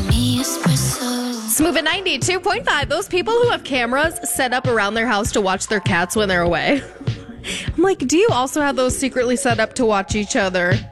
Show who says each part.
Speaker 1: Smooth at 92.5. Those people who have cameras set up around their house to watch their cats when they're away. I'm like, do you also have those secretly set up to watch each other?